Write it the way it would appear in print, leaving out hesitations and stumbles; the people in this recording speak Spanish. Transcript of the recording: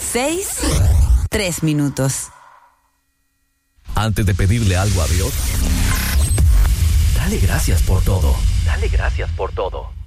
6:03. Antes de pedirle algo a Dios, dale gracias por todo. Dale gracias por todo.